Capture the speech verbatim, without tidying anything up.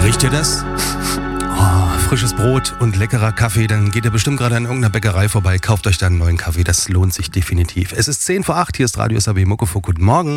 Riecht ihr das? Oh, frisches Brot und leckerer Kaffee, dann geht ihr bestimmt gerade an irgendeiner Bäckerei vorbei, kauft euch da einen neuen Kaffee, das lohnt sich definitiv. Es ist zehn vor acht, hier ist Radio S A B Muckefuck, guten Morgen.